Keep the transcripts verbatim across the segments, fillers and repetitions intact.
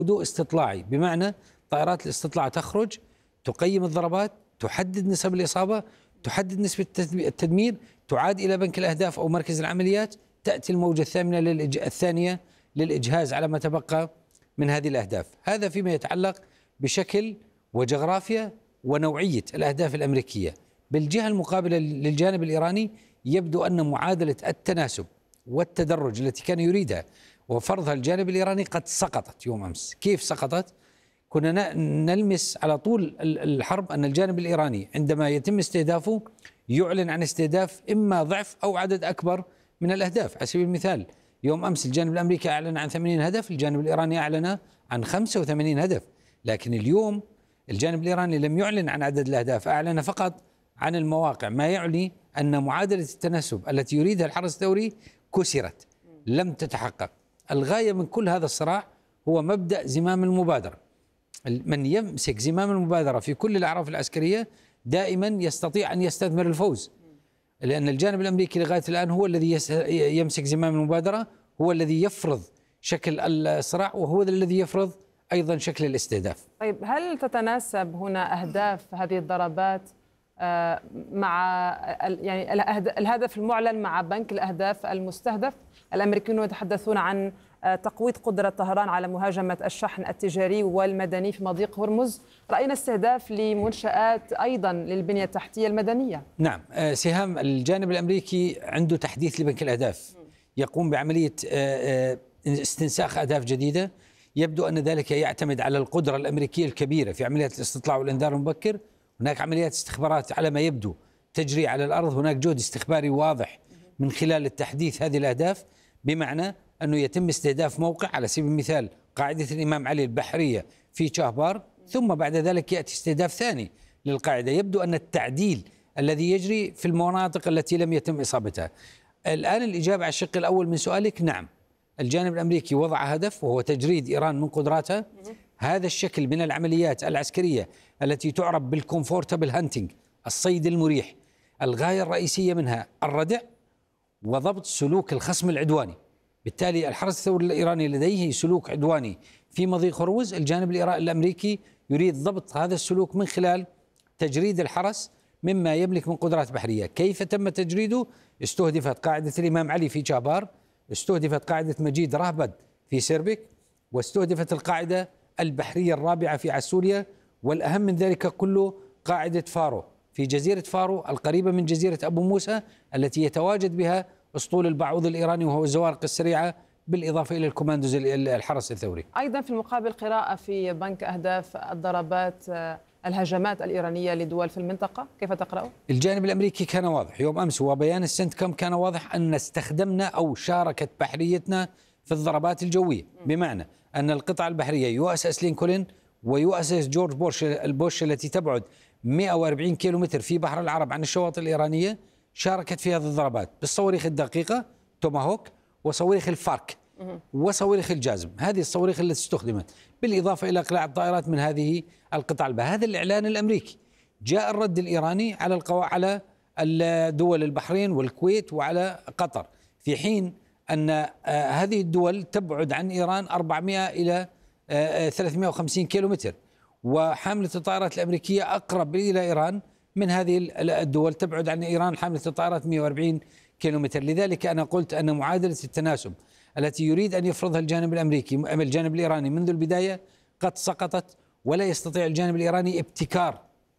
هدوء استطلاعي، بمعنى طائرات الاستطلاع تخرج تقيم الضربات، تحدد نسب الإصابة، تحدد نسبة التدمير، تعاد إلى بنك الأهداف أو مركز العمليات، تأتي الموجة الثامنة للإج... الثانية للإجهاز على ما تبقى من هذه الأهداف. هذا فيما يتعلق بشكل وجغرافيا ونوعية الأهداف الأمريكية. بالجهة المقابلة للجانب الإيراني يبدو أن معادلة التناسب والتدرج التي كان يريدها وفرضها الجانب الإيراني قد سقطت يوم أمس. كيف سقطت؟ كنا نلمس على طول الحرب أن الجانب الإيراني عندما يتم استهدافه يعلن عن استهداف إما ضعف أو عدد أكبر من الأهداف. على سبيل المثال يوم أمس الجانب الأمريكي أعلن عن ثمانين هدف، الجانب الإيراني أعلن عن خمسة وثمانين هدف. لكن اليوم الجانب الإيراني لم يعلن عن عدد الأهداف، أعلن فقط عن المواقع، ما يعني أن معادلة التناسب التي يريدها الحرس الثوري كسرت، لم تتحقق. الغاية من كل هذا الصراع هو مبدأ زمام المبادرة. من يمسك زمام المبادرة في كل الأعراف العسكرية دائما يستطيع أن يستثمر الفوز، لأن الجانب الأمريكي لغاية الآن هو الذي يمسك زمام المبادرة، هو الذي يفرض شكل الصراع، وهو الذي يفرض أيضا شكل الاستهداف. طيب، هل تتناسب هنا أهداف هذه الضربات مع يعني الهدف المعلن مع بنك الأهداف المستهدف؟ الأمريكيون يتحدثون عن تقويض قدرة طهران على مهاجمة الشحن التجاري والمدني في مضيق هرمز. رأينا استهداف لمنشآت أيضا للبنية التحتية المدنية. نعم، سهام الجانب الأمريكي عنده تحديث لبنك الأهداف، يقوم بعملية استنساخ أهداف جديدة. يبدو أن ذلك يعتمد على القدرة الأمريكية الكبيرة في عمليات الاستطلاع والإنذار المبكر. هناك عمليات استخبارات على ما يبدو تجري على الأرض، هناك جهد استخباري واضح من خلال التحديث هذه الأهداف، بمعنى أنه يتم استهداف موقع على سبيل المثال قاعدة الإمام علي البحرية في شهبار، ثم بعد ذلك يأتي استهداف ثاني للقاعدة. يبدو أن التعديل الذي يجري في المناطق التي لم يتم إصابتها. الآن الإجابة على الشق الأول من سؤالك، نعم، الجانب الأمريكي وضع هدف وهو تجريد إيران من قدراتها. هذا الشكل من العمليات العسكرية التي تعرف بالكومفورتابل هانتينج، الصيد المريح، الغاية الرئيسية منها الردع وضبط سلوك الخصم العدواني. بالتالي الحرس الثوري الإيراني لديه سلوك عدواني في مضيق هرمز، الجانب الأمريكي يريد ضبط هذا السلوك من خلال تجريد الحرس مما يملك من قدرات بحرية. كيف تم تجريده؟ استهدفت قاعدة الإمام علي في شهبار، استهدفت قاعدة مجيد رهبد في سيربك، واستهدفت القاعدة البحرية الرابعة في عسوليا، والأهم من ذلك كله قاعدة فارو في جزيرة فارو القريبة من جزيرة أبو موسى التي يتواجد بها أسطول البعوض الإيراني وهو الزوارق السريعة، بالإضافة إلى الكوماندوز الحرس الثوري. أيضا في المقابل قراءة في بنك أهداف الضربات الهجمات الإيرانية لدول في المنطقة، كيف تقرأه؟ الجانب الأمريكي كان واضح يوم أمس، وبيان السنتكم كان واضح أن استخدمنا أو شاركت بحريتنا في الضربات الجوية، بمعنى أن القطعة البحرية يو اس اس لينكولن ويو اس اس جورج بوش البوش التي تبعد مئة وأربعين كيلومتر في بحر العرب عن الشواطئ الإيرانية شاركت في هذه الضربات بالصواريخ الدقيقة توماهوك وصواريخ الفارك وصواريخ الجازم. هذه الصواريخ التي استخدمت، بالإضافة إلى إقلاع الطائرات من هذه القطع البحرية. هذا الإعلان الأمريكي. جاء الرد الإيراني على القوا... على الدول البحرين والكويت وعلى قطر، في حين أن هذه الدول تبعد عن إيران أربعمئة إلى ثلاثمئة وخمسين كيلومتر، وحاملة الطائرات الأمريكية أقرب إلى إيران من هذه الدول، تبعد عن إيران حاملة الطائرات مئة وأربعين كيلومتر. لذلك أنا قلت أن معادلة التناسب التي يريد أن يفرضها الجانب الأمريكي أم الجانب الإيراني منذ البداية قد سقطت، ولا يستطيع الجانب الإيراني ابتكار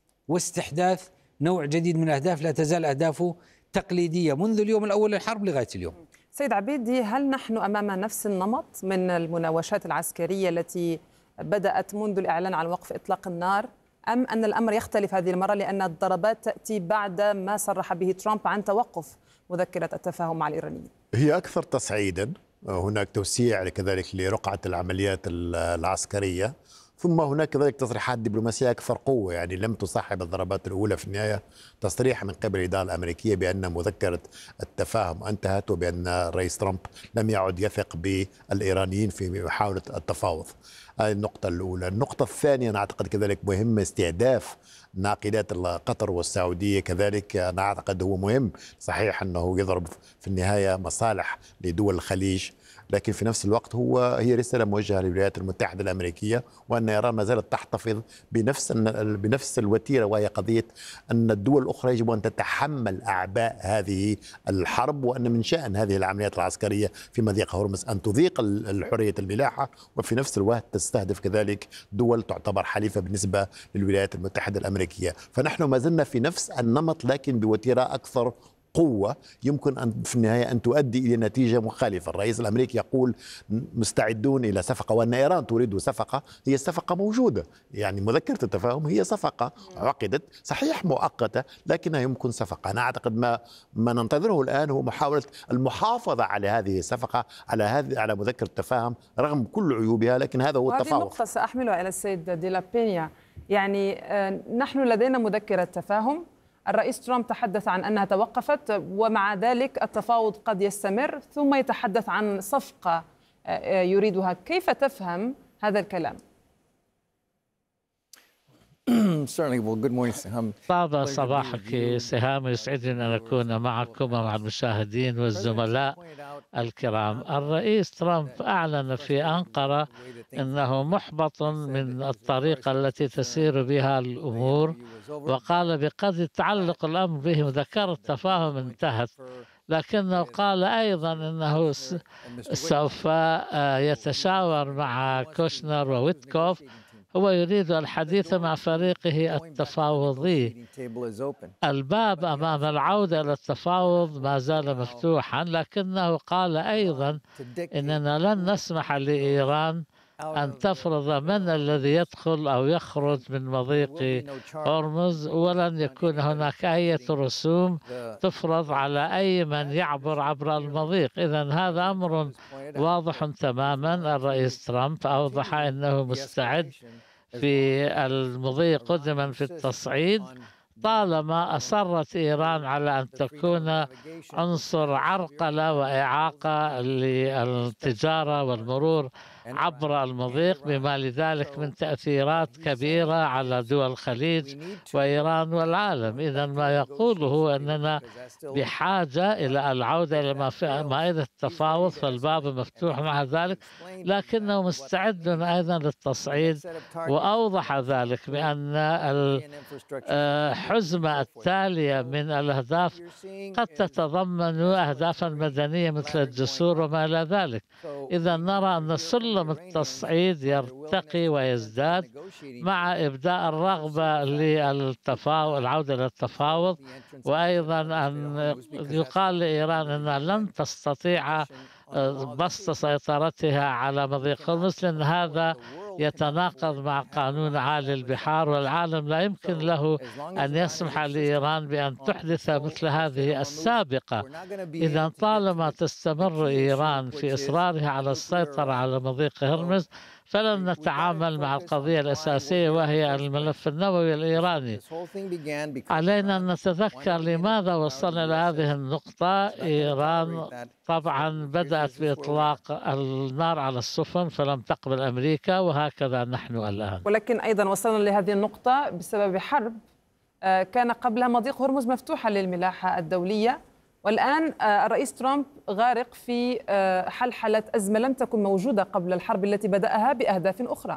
واستحداث نوع جديد من الأهداف. لا تزال أهدافه تقليدية منذ اليوم الأول للحرب لغاية اليوم. سيد عبيدي، هل نحن أمام نفس النمط من المناوشات العسكرية التي بدأت منذ الإعلان عن وقف إطلاق النار، أم أن الأمر يختلف هذه المرة لأن الضربات تأتي بعد ما صرح به ترامب عن توقف مذكرة التفاهم مع الإيرانيين؟ هي أكثر تصعيدا، هناك توسيع كذلك لرقعة العمليات العسكرية، ثم هناك كذلك تصريحات دبلوماسية أكثر قوة، يعني لم تصاحب الضربات الأولى في النهاية تصريح من قبل الإدارة الأمريكية بأن مذكرة التفاهم انتهت وبأن الرئيس ترامب لم يعد يثق بالإيرانيين في محاولة التفاوض. هذه النقطة الأولى. النقطة الثانية أنا أعتقد كذلك مهم استهداف ناقلات قطر والسعودية، كذلك أنا أعتقد هو مهم. صحيح أنه يضرب في النهاية مصالح لدول الخليج، لكن في نفس الوقت هو هي رسالة موجهة للولايات المتحدة الأمريكية، وأن إيران ما زالت تحتفظ بنفس بنفس الوتيرة، وهي قضية أن الدول الأخرى يجب أن تتحمل أعباء هذه الحرب، وأن من شأن هذه العمليات العسكرية في مضيق هرمز أن تضيق الحرية الملاحة، وفي نفس الوقت تستهدف كذلك دول تعتبر حليفة بالنسبة للولايات المتحدة الأمريكية. فنحن ما زلنا في نفس النمط لكن بوتيرة أكثر قوة يمكن أن في النهاية أن تؤدي إلى نتيجة مخالفة. الرئيس الأمريكي يقول مستعدون إلى صفقة، وأن إيران تريد صفقة. هي الصفقة موجودة، يعني مذكرة التفاهم هي صفقة عقدت صحيح مؤقتة لكنها يمكن صفقة. أنا أعتقد ما ما ننتظره الآن هو محاولة المحافظة على هذه الصفقة، على هذه على مذكرة التفاهم رغم كل عيوبها، لكن هذا هو التفاوض. هذه النقطة سأحملها إلى السيد دي لا بينيا. يعني نحن لدينا مذكرة تفاهم، الرئيس ترامب تحدث عن أنها توقفت، ومع ذلك التفاوض قد يستمر، ثم يتحدث عن صفقة يريدها. كيف تفهم هذا الكلام؟ طاب صباحك سهام، يسعدني أن أكون معكم ومع المشاهدين والزملاء الكرام. الرئيس ترامب أعلن في أنقرة أنه محبط من الطريقة التي تسير بها الأمور، وقال بقد يتعلق الأمر به مذكرة التفاهم انتهت، لكنه قال أيضا أنه سوف يتشاور مع كوشنر وويتكوف. هو يريد الحديث مع فريقه التفاوضي. الباب أمام العودة إلى التفاوض ما زال مفتوحا، لكنه قال أيضا إننا لن نسمح لإيران أن تفرض من الذي يدخل أو يخرج من مضيق هرمز، ولن يكون هناك أي رسوم تفرض على أي من يعبر عبر المضيق. إذن هذا أمر واضح تماما. الرئيس ترامب أوضح أنه مستعد في المضي قدما في التصعيد طالما أصرت إيران على أن تكون عنصر عرقلة وإعاقة للتجارة والمرور عبر المضيق، بما لذلك من تأثيرات كبيرة على دول الخليج وإيران والعالم. إذن ما يقوله أننا بحاجة إلى العودة إلى مائدة التفاوض، فالباب مفتوح مع ذلك، لكنه مستعد أيضا للتصعيد. وأوضح ذلك بأن الحزمة التالية من الأهداف قد تتضمن أهدافا مدنية مثل الجسور وما إلى ذلك. إذا نرى أن سلم التصعيد يرتقي ويزداد مع إبداء الرغبة للتفاوض، العودة للتفاوض، وأيضا أن يقال لإيران أنها لن تستطيع بسط سيطرتها على مضيق هرمز، لأن هذا يتناقض مع قانون عالي البحار، والعالم لا يمكن له أن يسمح لإيران بأن تحدث مثل هذه السابقة. إذا طالما تستمر إيران في إصرارها على السيطرة على مضيق هرمز فلن نتعامل مع القضية الأساسية وهي الملف النووي الإيراني. علينا أن نتذكر لماذا وصلنا إلى هذه النقطة. إيران طبعا بدأت بإطلاق النار على السفن فلم تقبل أمريكا، وهكذا نحن الآن. ولكن أيضا وصلنا لهذه النقطة بسبب حرب كان قبلها مضيق هرمز مفتوحا للملاحة الدولية، والآن الرئيس ترامب غارق في حلحلة أزمة لم تكن موجودة قبل الحرب التي بدأها بأهداف أخرى.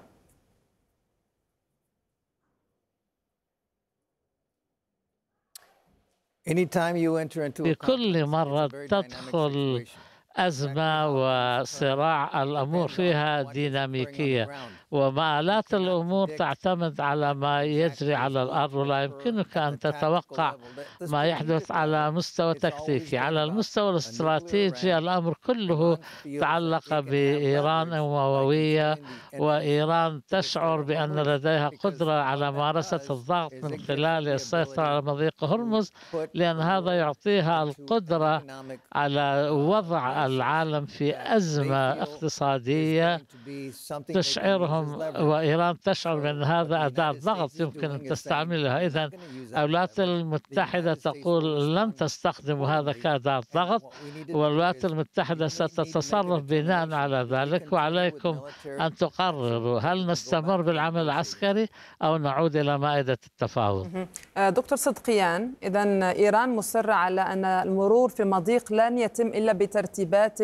في كل مرة تدخل أزمة وصراع الأمور فيها ديناميكية، ومآلات الأمور تعتمد على ما يجري على الأرض، ولا يمكنك أن تتوقع ما يحدث على مستوى تكتيكي. على المستوى الاستراتيجي الأمر كله تعلق بإيران النووية، وإيران تشعر بأن لديها قدرة على ممارسة الضغط من خلال السيطرة على مضيق هرمز، لأن هذا يعطيها القدرة على وضع العالم في أزمة اقتصادية تشعرهم، وإيران تشعر بأن هذا أداة ضغط يمكن أن تستعملها. إذن الولايات المتحدة تقول لن تستخدم هذا كأداة ضغط، والولايات المتحدة ستتصرف بناء على ذلك، وعليكم أن تقرروا هل نستمر بالعمل العسكري أو نعود إلى مائدة التفاوض. دكتور صدقيان، إذن إيران مصرة على أن المرور في المضيق لن يتم إلا بترتيبات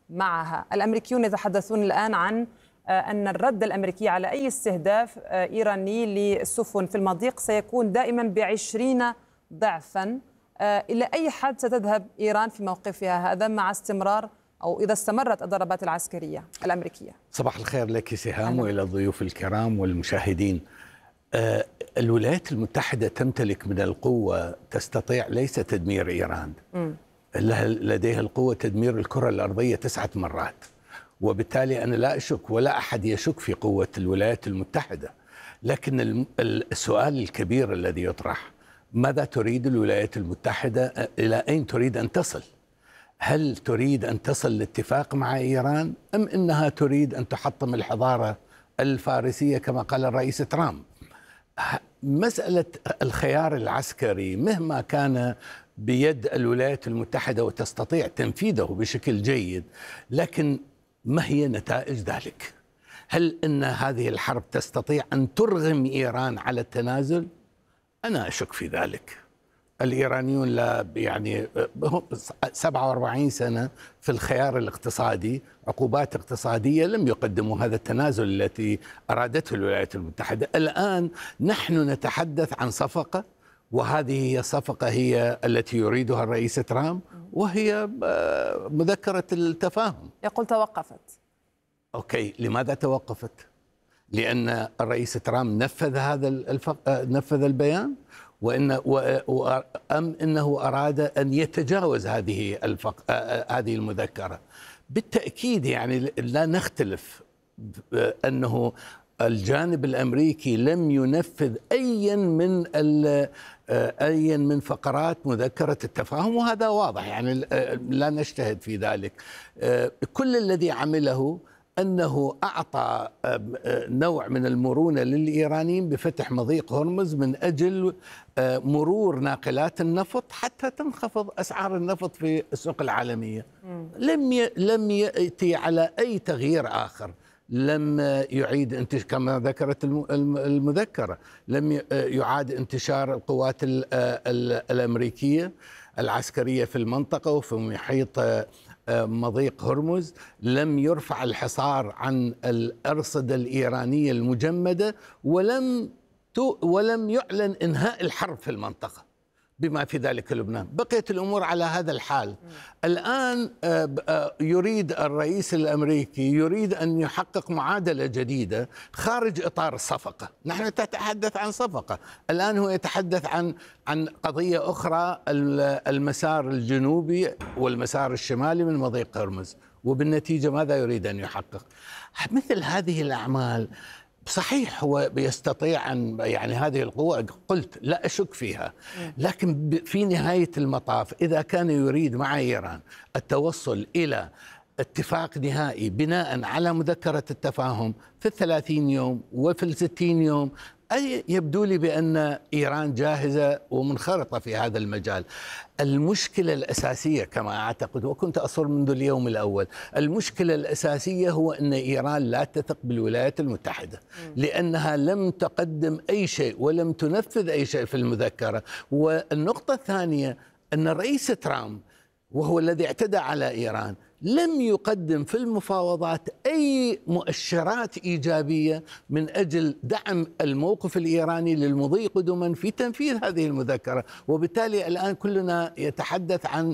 معها. الأمريكيون يتحدثون الآن عن أن الرد الأمريكي على أي استهداف إيراني للسفن في المضيق سيكون دائما بعشرين ضعفا. إلى أي حد ستذهب إيران في موقفها هذا مع استمرار أو إذا استمرت الضربات العسكرية الأمريكية؟ صباح الخير لك سهام وإلى الضيوف الكرام والمشاهدين. آه الولايات المتحدة تمتلك من القوة تستطيع ليس تدمير إيران، م. لديها القوة تدمير الكرة الأرضية تسعة مرات، وبالتالي أنا لا أشك ولا أحد يشك في قوة الولايات المتحدة. لكن السؤال الكبير الذي يطرح: ماذا تريد الولايات المتحدة؟ إلى أين تريد أن تصل؟ هل تريد أن تصل لاتفاق مع إيران أم أنها تريد أن تحطم الحضارة الفارسية كما قال الرئيس ترامب؟ مسألة الخيار العسكري مهما كان بيد الولايات المتحدة وتستطيع تنفيذه بشكل جيد، لكن ما هي نتائج ذلك؟ هل أن هذه الحرب تستطيع أن ترغم إيران على التنازل؟ أنا أشك في ذلك. الإيرانيون لا يعني سبعة وأربعين سنة في الخيار الاقتصادي، عقوبات اقتصادية، لم يقدموا هذا التنازل التي أرادته الولايات المتحدة. الآن نحن نتحدث عن صفقة، وهذه هي الصفقة هي التي يريدها الرئيس ترامب، وهي مذكرة التفاهم. يقول توقفت. أوكي، لماذا توقفت؟ لأن الرئيس ترامب نفذ هذا الفق... نفذ البيان، وإن و... أم أنه أراد أن يتجاوز هذه الفق... هذه المذكرة. بالتأكيد يعني لا نختلف أنه الجانب الأمريكي لم ينفذ أيا من ال... أيا من فقرات مذكرة التفاهم، وهذا واضح يعني لا نجتهد في ذلك. كل الذي عمله أنه أعطى نوع من المرونة للإيرانيين بفتح مضيق هرمز من أجل مرور ناقلات النفط حتى تنخفض أسعار النفط في السوق العالمية. لم ي... لم يأتي على أي تغيير آخر. لم يعيد انتشار كما ذكرت المذكرة، لم يعاد انتشار القوات الأمريكية العسكرية في المنطقة وفي محيط مضيق هرمز، لم يرفع الحصار عن الأرصدة الإيرانية المجمدة، ولم ولم يعلن إنهاء الحرب في المنطقة بما في ذلك لبنان. بقيت الأمور على هذا الحال. الآن يريد الرئيس الأمريكي يريد أن يحقق معادلة جديدة خارج إطار الصفقة. نحن نتحدث عن صفقة، الآن هو يتحدث عن عن قضية أخرى، المسار الجنوبي والمسار الشمالي من مضيق هرمز، وبالنتيجة ماذا يريد أن يحقق؟ مثل هذه الأعمال صحيح هو بيستطيع أن يعني هذه القوة قلت لا أشك فيها، لكن في نهاية المطاف إذا كان يريد مع إيران التوصل إلى اتفاق نهائي بناء على مذكرة التفاهم في الثلاثين يوم وفي الستين يوم، أي يبدو لي بأن إيران جاهزة ومنخرطة في هذا المجال. المشكلة الأساسية كما أعتقد وكنت أصر منذ اليوم الأول، المشكلة الأساسية هو أن إيران لا تثق بالولايات المتحدة لأنها لم تقدم أي شيء ولم تنفذ أي شيء في المذكرة. والنقطة الثانية أن الرئيس ترامب وهو الذي اعتدى على إيران لم يقدم في المفاوضات أي مؤشرات إيجابية من أجل دعم الموقف الإيراني للمضي قدما في تنفيذ هذه المذكرة. وبالتالي الآن كلنا يتحدث عن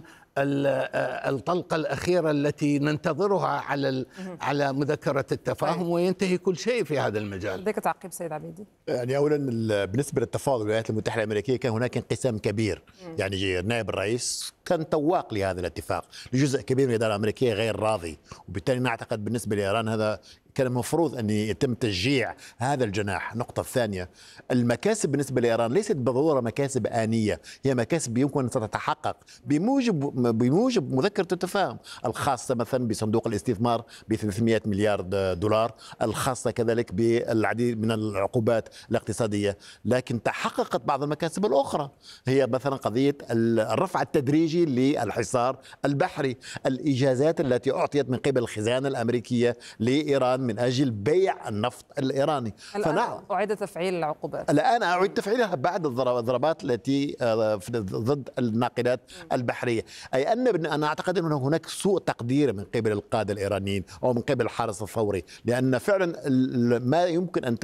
الطلقة الأخيرة التي ننتظرها على على مذكرة التفاهم، وينتهي كل شيء في هذا المجال. لديك تعقيب سيد عبيدي؟ يعني أولا بالنسبة للتفاوض الولايات المتحدة الأمريكية كان هناك انقسام كبير. يعني نائب الرئيس كان تواق لهذا الاتفاق، لجزء كبير من الإدارة الأمريكية غير راضي، وبالتالي نعتقد بالنسبة لإيران هذا كان المفروض أن يتم تشجيع هذا الجناح. النقطة الثانية، المكاسب بالنسبة لإيران ليست بالضرورة مكاسب آنية، هي مكاسب يمكن أن تتحقق بموجب بموجب مذكرة التفاهم الخاصة مثلا بصندوق الاستثمار ب ثلاثمئة مليار دولار، الخاصة كذلك بالعديد من العقوبات الاقتصادية. لكن تحققت بعض المكاسب الأخرى، هي مثلا قضية الرفع التدريجي للحصار البحري، الإجازات التي أعطيت من قبل الخزانة الأمريكية لإيران من أجل بيع النفط الإيراني. فنعم أعيد تفعيل العقوبات. الآن أعيد تفعيلها بعد الضربات التي ضد الناقلات البحرية. أي أن أنا أعتقد أن هناك سوء تقدير من قبل القادة الإيرانيين أو من قبل الحرس الثوري، لأن فعلا ما يمكن أن